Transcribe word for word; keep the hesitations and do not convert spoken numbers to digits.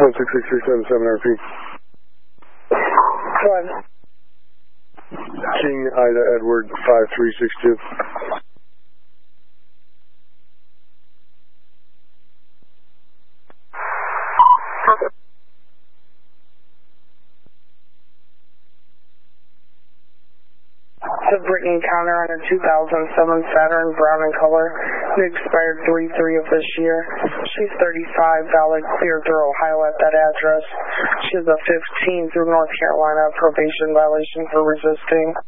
one six six three seven seven, R P. Go ahead. King Ida Edward five three six two. The Brittany Connor on a two thousand seven Saturn, brown in color. It expired three three of this year. She's thirty-five, valid, clear through Ohio at that address. She has a fifteen through North Carolina probation violation for resisting.